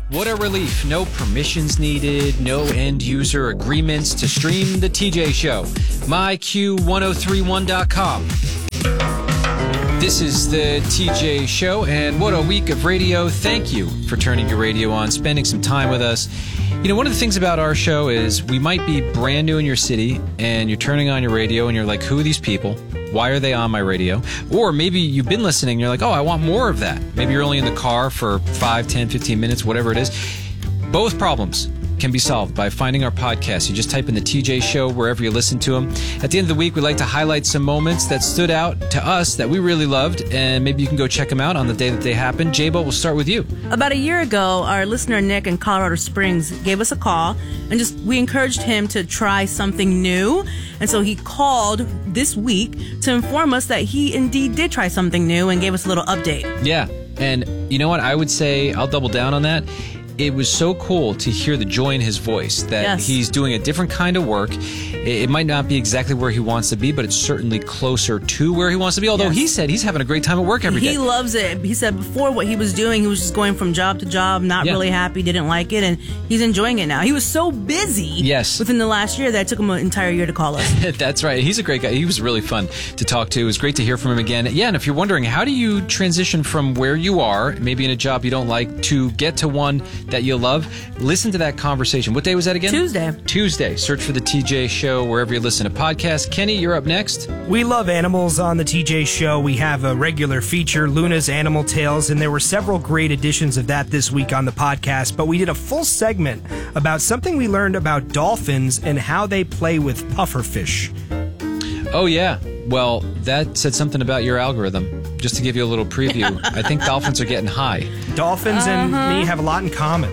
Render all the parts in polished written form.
What a relief. No permissions needed, no end-user agreements to stream the TJ Show. MyQ1031.com. This is the TJ Show, and what a week of radio. Thank you for turning your radio on, spending some time with us. You know, one of the things about our show is we might be brand new in your city, and you're turning on your radio, and you're like, who are these people? Why are they on my radio? Or maybe you've been listening and you're like, oh, I want more of that. Maybe you're only in the car for 5, 10, 15 minutes, whatever it is. Both problems can be solved by finding our podcast. You just type in the TJ Show wherever you listen to them. At the end of the week, we like to highlight some moments that stood out to us that we really loved, and maybe you can go check them out on the day that they happened. J-Bo, we'll start with you. About a year ago, our listener Nick in Colorado Springs gave us a call, and we encouraged him to try something new. And so he called this week to inform us that he indeed did try something new and gave us a little update. Yeah, and you know what? I would say I'll double down on that. It was so cool to hear the joy in his voice that he's doing a different kind of work. It might not be exactly where he wants to be, but it's certainly closer to where he wants to be. Although he said he's having a great time at work every day. He loves it. He said before what he was doing, he was just going from job to job, not really happy, didn't like it, and he's enjoying it now. He was so busy within the last year that it took him an entire year to call us. That's right. He's a great guy. He was really fun to talk to. It was great to hear from him again. Yeah, and if you're wondering, how do you transition from where you are, maybe in a job you don't like, to get to one that you love? Listen to that conversation. What day was that again? Tuesday. Search for the TJ Show wherever you listen to podcasts. Kenny, you're up next. We love animals on the TJ Show. We have a regular feature, Luna's Animal Tales, and there were several great editions of that this week on the podcast, but we did a full segment about something we learned about dolphins and how they play with pufferfish. Oh, yeah. Well, that said something about your algorithm. Just to give you a little preview, I think dolphins are getting high. Dolphins and me have a lot in common.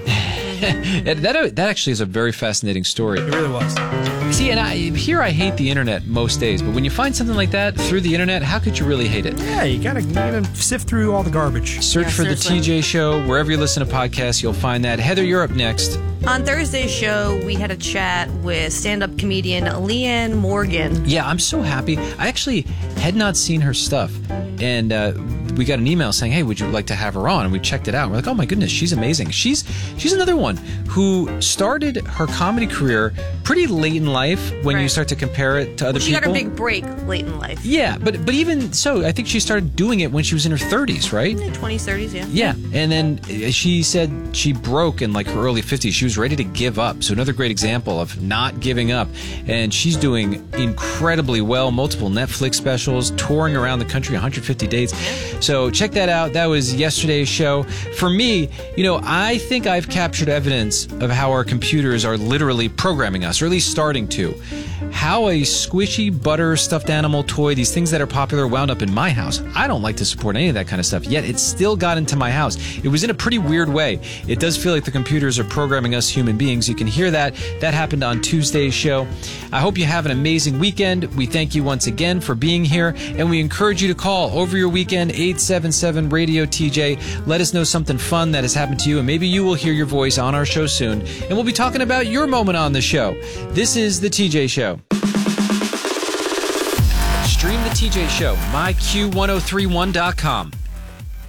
That actually is a very fascinating story. It really was. See, and I hate the internet most days, but when you find something like that through the internet, how could you really hate it? Yeah, you gotta sift through all the garbage. Search for the TJ Show wherever you listen to podcasts. You'll find that. Heather, you're up next. On Thursday's show, we had a chat with stand-up comedian Leanne Morgan. Yeah, I'm so happy. I actually had not seen her stuff, and we got an email saying, hey, would you like to have her on? And we checked it out. We're like, oh my goodness, she's amazing. She's another one who started her comedy career pretty late in life when you start to compare it to other people. She got her big break late in life. Yeah, but even so, I think she started doing it when she was in her 30s, right? 20s, 30s, yeah. Yeah, and then she said she broke in like her early 50s. She was ready to give up. So another great example of not giving up. And she's doing incredibly well. Multiple Netflix specials, touring around the country, 150 dates. So check that out. That was yesterday's show. For me, I think I've captured evidence of how our computers are literally programming us, or at least starting to. How a squishy butter stuffed animal toy, these things that are popular, wound up in my house. I don't like to support any of that kind of stuff, yet it still got into my house. It was in a pretty weird way. It does feel like the computers are programming us human beings. You can hear that. That happened on Tuesday's show. I hope you have an amazing weekend. We thank you once again for being here, and we encourage you to call over your weekend, 877-RADIO-TJ. Let us know something fun that has happened to you, and maybe you will hear your voice on our show soon, and we'll be talking about your moment on the show. This is the TJ Show. Stream the TJ Show, myQ1031.com.